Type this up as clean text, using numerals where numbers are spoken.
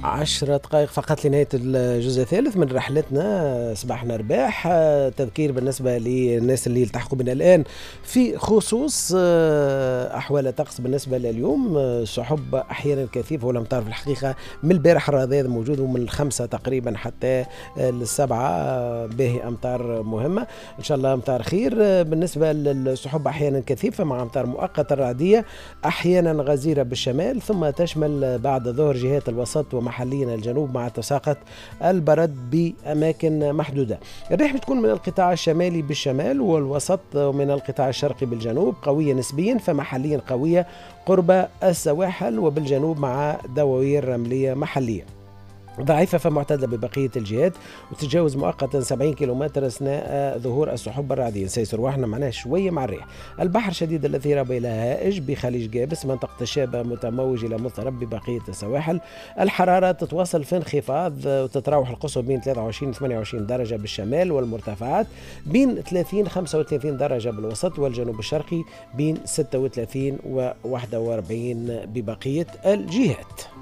10 دقائق فقط لنهاية الجزء الثالث من رحلتنا صباحنا رباح. تذكير بالنسبة للناس اللي يلتحقوا بنا الآن في خصوص أحوال الطقس بالنسبة لليوم. سحب أحيانا كثيفة والأمطار في الحقيقة من البارح الرذاذ موجود، ومن 5 تقريبا حتى 7 باهي أمطار مهمة إن شاء الله أمطار خير. بالنسبة للسحب أحيانا كثيفة مع أمطار مؤقتة رعدية أحيانا غزيرة بالشمال، ثم تشمل بعد ظهر جهات الوسط ومحليا الجنوب مع تساقط البرد بأماكن محدودة. الريح بتكون من القطاع الشمالي بالشمال والوسط ومن القطاع الشرقي بالجنوب قوية نسبيا، فمحليا قوية قرب السواحل وبالجنوب مع دواوير رملية محلية. ضعيفة فمعتدلة ببقية الجهات وتتجاوز مؤقتا 70 كيلومتر أثناء ظهور السحب الرعدية. نسيسر واحنا معناها شوية مع الريح. البحر شديد الأثيرة بلا هائج بخليج جابس، منطقة الشابة متموج إلى مضطرب ببقية السواحل. الحرارة تتواصل في انخفاض وتتراوح القصوى بين 23 و 28 درجة بالشمال، والمرتفعات بين 30 35 درجة بالوسط، والجنوب الشرقي بين 36 و 41 ببقية الجهات.